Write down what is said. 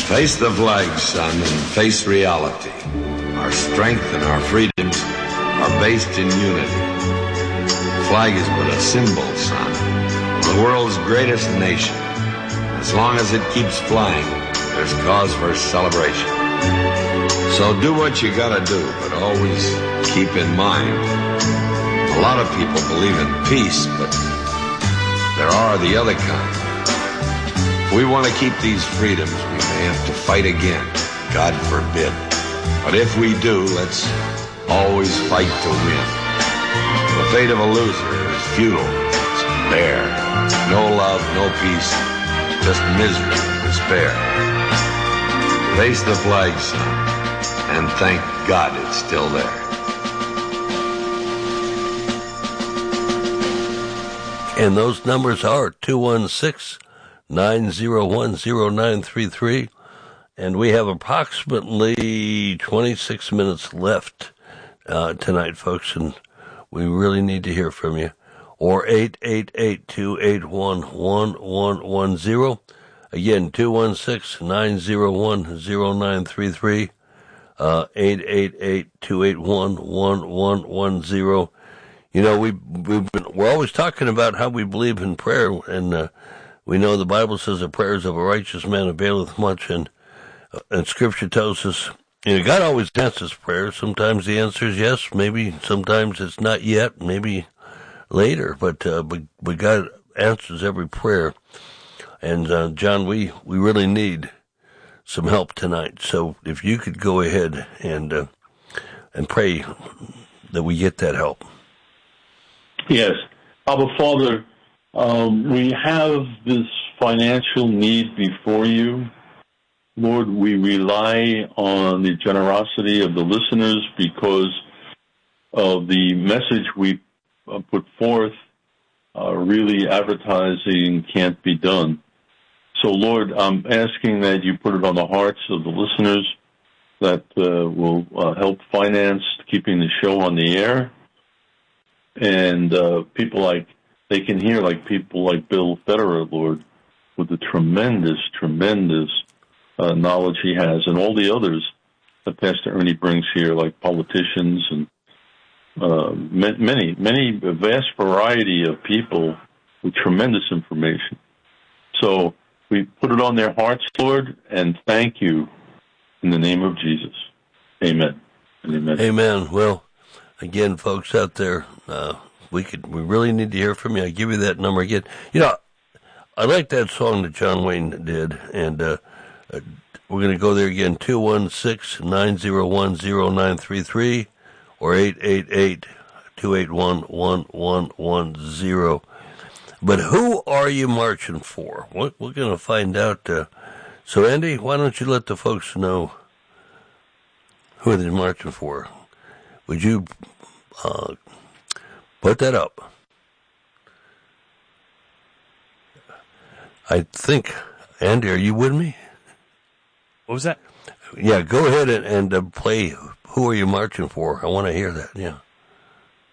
Face the flag, son, and face reality. Our strength and our freedoms are based in unity. The flag is but a symbol, son, of the world's greatest nation. As long as it keeps flying, there's cause for celebration. So do what you gotta do, but always keep in mind, a lot of people believe in peace, but there are the other kind. If we want to keep these freedoms, we may have to fight again. God forbid. But if we do, let's always fight to win. The fate of a loser is futile. It's bare. No love, no peace, just misery and despair. Face the flag, son, and thank God it's still there. And those numbers are 216-901-0933. And we have approximately 26 minutes left tonight, folks, and we really need to hear from you. Or 888-281-1110. Again, 216-901-0933. 888-281-1110. You know, we're always talking about how we believe in prayer, and we know the Bible says the prayers of a righteous man availeth much, and Scripture tells us, you know, God always answers prayer. Sometimes the answer is yes, maybe sometimes it's not yet, maybe later, but God answers every prayer. And John, we really need some help tonight. So if you could go ahead and pray that we get that help. Yes. Abba, Father, we have this financial need before you. Lord, we rely on the generosity of the listeners because of the message we put forth. Really, advertising can't be done. So, Lord, I'm asking that you put it on the hearts of the listeners that will help finance keeping the show on the air. And people they can hear people like Bill Federer, Lord, with the tremendous knowledge he has, and all the others that Pastor Ernie brings here, like politicians and a vast variety of people with tremendous information. So we put it on their hearts, Lord, and thank you in the name of Jesus. Amen. Amen. Amen. Well, again, folks out there, we really need to hear from you. I give you that number again. You know, I like that song that John Wayne did, and we're going to go there again, 216-901-0933 or 888-281-1110. But who are you marching for? We're going to find out. So, Andy, why don't you let the folks know who they're marching for? Would you put that up? I think, Andy, are you with me? What was that? Yeah, go ahead and play Who Are You Marching For? I want to hear that, yeah.